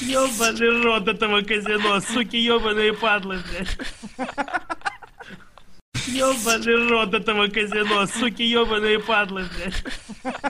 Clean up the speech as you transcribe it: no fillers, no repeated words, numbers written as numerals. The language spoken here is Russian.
Ёбаный рот этого казино, суки ёбаные падлы, блядь. Ёбаный рот этого казино, суки ёбаные падлы, блядь.